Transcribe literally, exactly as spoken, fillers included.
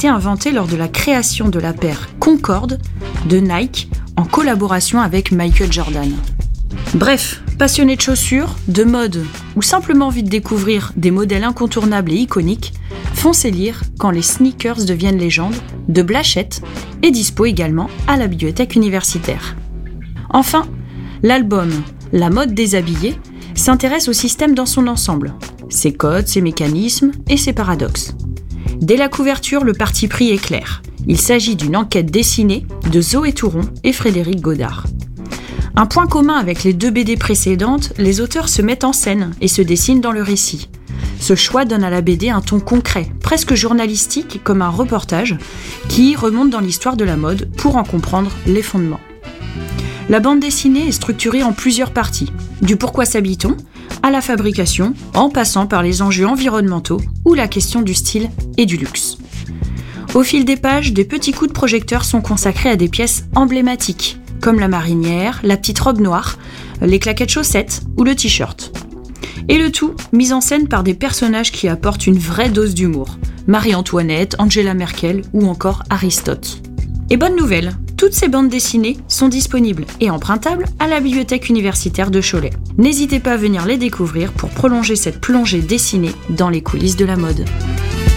été inventé lors de la création de la paire Concorde de Nike en collaboration avec Michael Jordan. Bref, passionnés de chaussures, de mode ou simplement envie de découvrir des modèles incontournables et iconiques, foncez lire Quand les sneakers deviennent légendes de Blachette et dispo également à la bibliothèque universitaire. Enfin, l'album La mode déshabillée s'intéresse au système dans son ensemble, ses codes, ses mécanismes et ses paradoxes. Dès la couverture, le parti pris est clair. Il s'agit d'une enquête dessinée de Zoé Touron et Frédéric Godard. Un point commun avec les deux B D précédentes, les auteurs se mettent en scène et se dessinent dans le récit. Ce choix donne à la B D un ton concret, presque journalistique, comme un reportage, qui remonte dans l'histoire de la mode pour en comprendre les fondements. La bande dessinée est structurée en plusieurs parties, du pourquoi s'habille-t-on à la fabrication, en passant par les enjeux environnementaux ou la question du style et du luxe. Au fil des pages, des petits coups de projecteur sont consacrés à des pièces emblématiques, comme la marinière, la petite robe noire, les claquettes chaussettes ou le t-shirt. Et le tout mis en scène par des personnages qui apportent une vraie dose d'humour. Marie-Antoinette, Angela Merkel ou encore Aristote. Et bonne nouvelle, toutes ces bandes dessinées sont disponibles et empruntables à la bibliothèque universitaire de Cholet. N'hésitez pas à venir les découvrir pour prolonger cette plongée dessinée dans les coulisses de la mode.